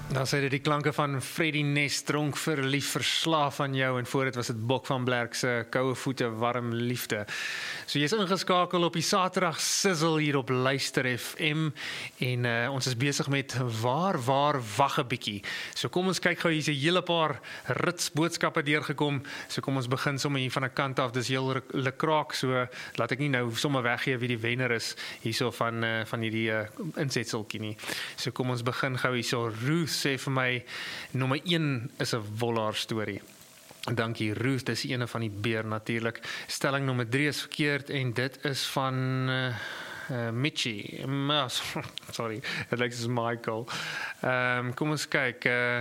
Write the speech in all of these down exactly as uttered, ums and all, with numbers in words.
Dan sê dit die klanke van Freddie Nest, dronk verlief, verslaaf aan jou, en voor dit was dit Bok van Blerk se koue voete, warm liefde. So jy is ingeskakel op die Saterdag Sizzle hier op Luister F M, en uh, ons is besig met waar, waar, wag 'n bietjie. So kom ons kyk gou, hier is 'n hele paar rits boodskappe deurgekom, so kom ons begin sommer hier van 'n kant af, dis heel lekraak, so laat ek nie nou sommer weggee wie die wenner is, hierso van, uh, van hierdie uh, insetseltjie nie. So kom ons begin gou hierso. Ruth sê vir my, nommer een is 'n Wollaar storie. Dankie Ruth, dis die ene van die beer natuurlik. Stelling nommer drie is verkeerd, en dit is van uh, uh, Mitchie. Uh, sorry, dit lyk soos Michael. Um, kom ons kyk. Uh,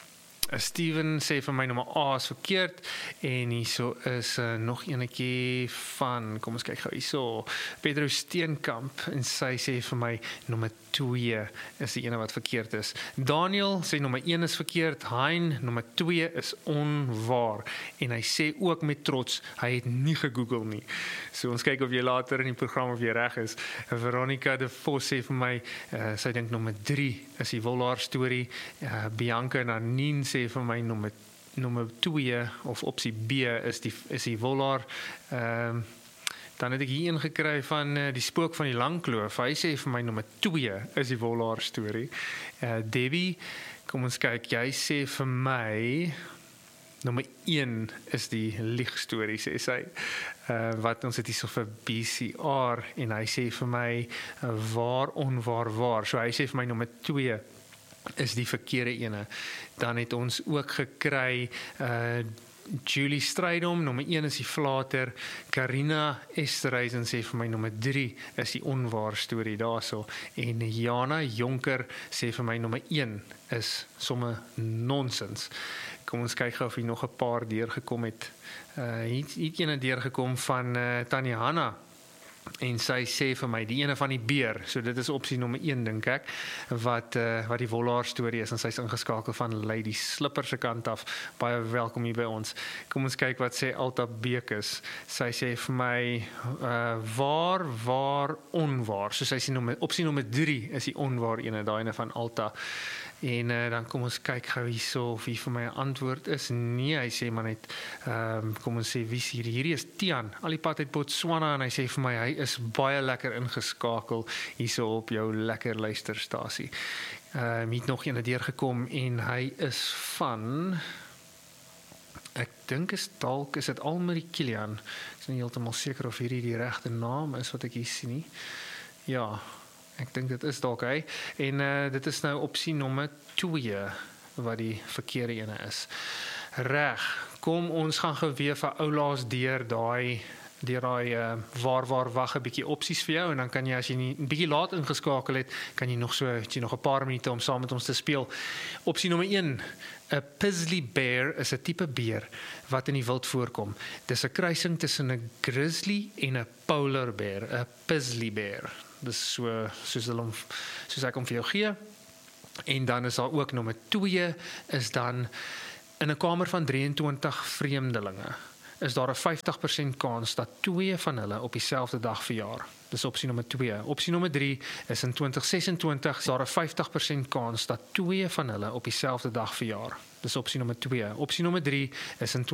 Steven sê vir my nommer A is verkeerd, en hierso is uh, nog enetjie van, kom ons kyk gou hierso, Pedro Steenkamp, en sy sê vir my nommer twee is die ene wat verkeerd is. Daniel sê nommer een is verkeerd, Hein nommer twee is onwaar, en hy sê ook met trots, hy het nie gegoogel nie. So ons kyk of jy later in die program of jy reg is. Veronica de Vos sê vir my, uh, sy dink nommer drie is die Wollaar storie. uh, Bianca Nanine sê vir my nommer nommer twee of opsie B is die is die Wollaar. Ehm uh, dan het ek hier een gekry van uh, die spook van die Langkloof. Hy sê vir my nommer twee is die Wollaar storie. Uh, Debbie, kom ons kyk, jy sê vir my nommer een is die liegstorie, sê sy. Uh, wat ons het hier so vir B C R, en hy sê vir my uh, waar, onwaar, waar. So hy sê vir my nommer twee is die verkeerde ene. Dan het ons ook gekry uh, Julie Strydom, nommer een is die flater. Karina Esterhuizen sê vir my nommer drie is die onwaar storie daarso. En Jana Jonker sê vir my nommer een is somme nonsens. Kom ons kyk gou of hier nog 'n paar deurgekom het. Uh, hier het ene deurgekom van uh, Tanya Hanna. En sy sê vir my, die ene van die beer, so dit is opsie nommer een dink ek, wat, uh, wat die Wollaar storie is, en sy is ingeskakel van Lady Slipper se kant af. Baie welkom hier by ons. Kom ons kyk wat sê Alta Bekes. Sy sê vir my, uh, waar, waar, onwaar. So sy sê nommer, opsie nommer drie is die onwaar ene, daai ene van Alta. En uh, dan kom ons kyk gou hierso of hier vir my 'n antwoord is. Nee, hy sê maar net, um, kom ons sê, wie is hier? Hierdie is Tian, al die pad uit Botswana, en hy sê vir my, hy is baie lekker ingeskakel hierso op jou lekker luisterstasie. Um, hier het nog een deurgekom, en hy is van, ek dink is dalk, is dit Almarie Kilian. Ek is nie heeltemal seker of hierdie die regte naam is wat ek hier sien nie. Ja, ek dink dit is dalk hy, en uh, dit is nou opsie nommer twee, wat die verkeerde ene is. Reg, kom ons gaan gou weer vir oulaas deur daai deur daai uh, waar, waar, wag 'n bietjie opsies vir jou, en dan kan jy, as jy nie 'n bietjie laat ingeskakel het, kan jy nog so, het jy nog 'n paar minute om saam met ons te speel. Opsie nommer een, 'n Pizzly Bear is 'n tipe beer wat in die wild voorkom. Dis 'n kruising tussen 'n grizzly en 'n polar bear, 'n Pizzly Bear. Dis so, soos, hulle, soos ek hom vir jou gee. En dan is daar ook nommer twee, is dan in 'n kamer van drieëntwintig vreemdelinge, is daar 'n vyftig persent kans dat twee van hulle op dieselfde dag verjaar. Dis opsie nommer twee. Opsie nommer drie is in twintig sesentwintig, is daar 'n vyftig persent kans dat twee van hulle op dieselfde dag verjaar. Dis opsie nommer twee. Opsie nommer drie is in